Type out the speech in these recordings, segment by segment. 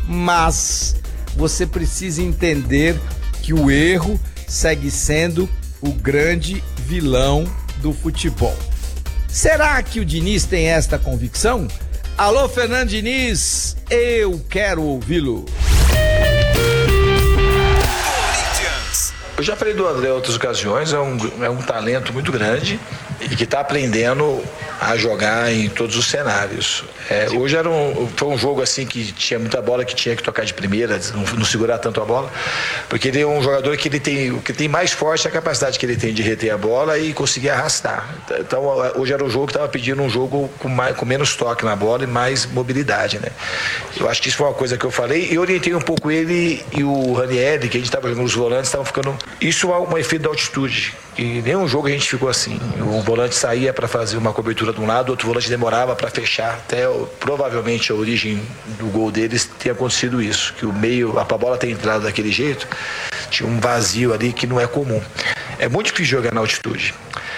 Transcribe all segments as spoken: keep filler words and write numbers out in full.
mas você precisa entender que o erro segue sendo o grande vilão do futebol. Será que o Diniz tem esta convicção? Alô, Fernando Diniz, eu quero ouvi-lo. Eu já falei do André em outras ocasiões, é um, é um talento muito grande e que está aprendendo a jogar em todos os cenários. É, hoje era um, foi um jogo assim que tinha muita bola, que tinha que tocar de primeira, não, não segurar tanto a bola, porque ele é um jogador que ele tem, o que tem mais forte é a capacidade que ele tem de reter a bola e conseguir arrastar. Então hoje era um jogo que estava pedindo um jogo com, mais, com menos toque na bola e mais mobilidade, né? Eu acho que isso foi uma coisa que eu falei e orientei um pouco ele e o Ranieri, que a gente estava jogando os volantes, estavam ficando... Isso é um efeito da altitude. E nenhum jogo a gente ficou assim. O volante saía para fazer uma cobertura de um lado, o outro volante demorava para fechar. Até provavelmente a origem do gol deles tenha acontecido isso, que o meio, a bola ter entrado daquele jeito, tinha um vazio ali que não é comum. É muito difícil jogar na altitude.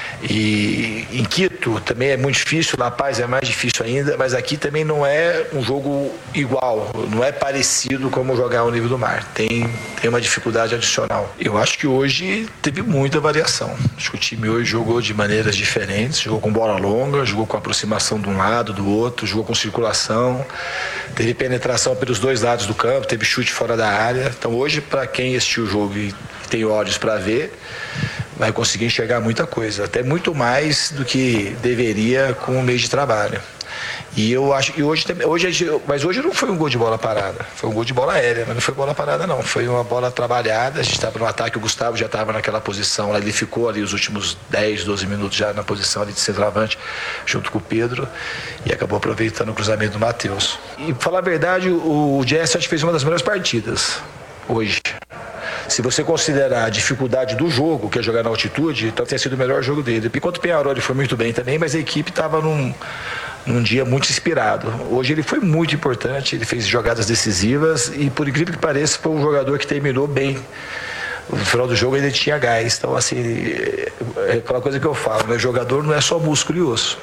E em Quito também é muito difícil, La Paz é mais difícil ainda, mas aqui também não é um jogo igual, não é parecido como jogar ao nível do mar, tem, tem uma dificuldade adicional. Eu acho que hoje teve muita variação, acho que o time hoje jogou de maneiras diferentes, jogou com bola longa, jogou com aproximação de um lado, do outro, jogou com circulação, teve penetração pelos dois lados do campo, teve chute fora da área. Então hoje, para quem assistiu o jogo e tem olhos para ver, vai conseguir enxergar muita coisa, até muito mais do que deveria com o meio de trabalho. E eu acho que hoje, hoje, mas hoje não foi um gol de bola parada, foi um gol de bola aérea, mas não foi bola parada não, foi uma bola trabalhada. A gente estava no ataque, o Gustavo já estava naquela posição, ele ficou ali os últimos dez, doze minutos já na posição ali de centroavante, junto com o Pedro, e acabou aproveitando o cruzamento do Matheus. E pra falar a verdade, o Jesse acho que fez uma das melhores partidas hoje. Se você considerar a dificuldade do jogo, que é jogar na altitude, então tem sido o melhor jogo dele. Enquanto o Penharol ele foi muito bem também, mas a equipe estava num, num dia muito inspirado. Hoje ele foi muito importante, ele fez jogadas decisivas e, por incrível que pareça, foi um jogador que terminou bem. No final do jogo ele tinha gás. Então, assim, é aquela coisa que eu falo, né? Jogador não é só músculo e osso.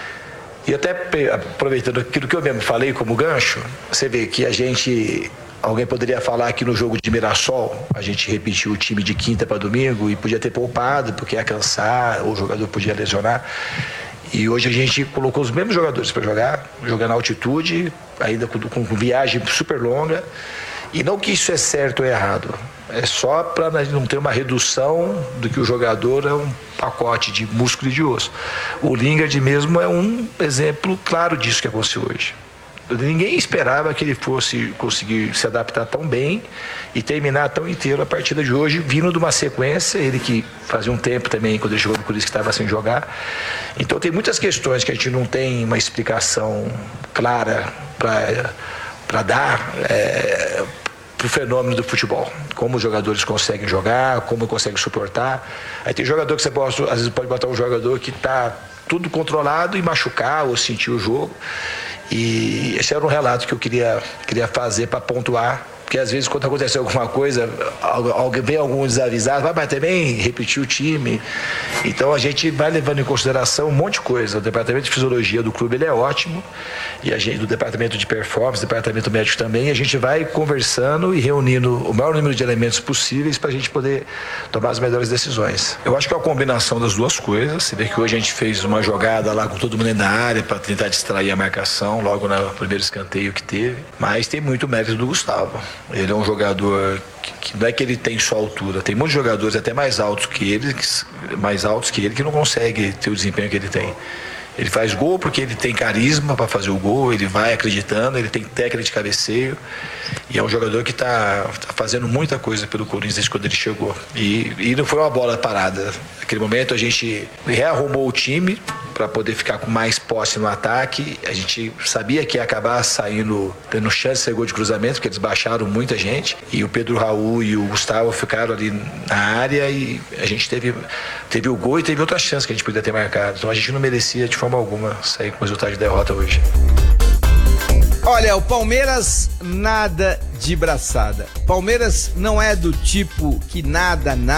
E até aproveitando aquilo que eu mesmo falei como gancho, você vê que a gente... Alguém poderia falar que no jogo de Mirassol a gente repetiu o time de quinta para domingo e podia ter poupado porque ia cansar ou o jogador podia lesionar. E hoje a gente colocou os mesmos jogadores para jogar, jogar na altitude, ainda com, com viagem super longa. E não que isso é certo ou errado, é só para não ter uma redução do que o jogador é um pacote de músculo e de osso. O Lingard mesmo é um exemplo claro disso que aconteceu hoje. Ninguém esperava que ele fosse conseguir se adaptar tão bem e terminar tão inteiro a partida de hoje, vindo de uma sequência, ele que fazia um tempo também, quando ele jogou no Corinthians, que estava sem jogar. Então tem muitas questões que a gente não tem uma explicação clara para dar é, para o fenômeno do futebol. Como os jogadores conseguem jogar, como conseguem suportar. Aí tem jogador que você pode, às vezes pode botar um jogador que está tudo controlado e machucar ou sentir o jogo. E esse era um relato que eu queria, queria fazer para pontuar, porque às vezes quando acontece alguma coisa, alguém vem algum desavisado, vai, mas também repetir o time. Então a gente vai levando em consideração um monte de coisa. O departamento de fisiologia do clube ele é ótimo, e a gente, do departamento de performance, departamento médico também, e a gente vai conversando e reunindo o maior número de elementos possíveis para a gente poder tomar as melhores decisões. Eu acho que é uma combinação das duas coisas. Você vê que hoje a gente fez uma jogada lá com todo mundo na área para tentar distrair a marcação, logo no primeiro escanteio que teve, mas tem muito mérito do Gustavo. Ele é um jogador que, que não é que ele tem só altura, tem muitos jogadores até mais altos que ele, que, mais altos que ele, que não conseguem ter o desempenho que ele tem. Ele faz gol porque ele tem carisma para fazer o gol, ele vai acreditando, ele tem técnica de cabeceio e é um jogador que está tá fazendo muita coisa pelo Corinthians desde quando ele chegou. E, e não foi uma bola parada. Naquele momento a gente rearrumou o time para poder ficar com mais posse no ataque. A gente sabia que ia acabar saindo, tendo chance de ser gol de cruzamento, porque eles baixaram muita gente. E o Pedro Raul e o Gustavo ficaram ali na área e a gente teve, teve o gol e teve outras chances que a gente podia ter marcado. Então a gente não merecia de forma alguma sair com o resultado de derrota hoje. Olha, o Palmeiras nada de braçada. Palmeiras não é do tipo que nada, nada.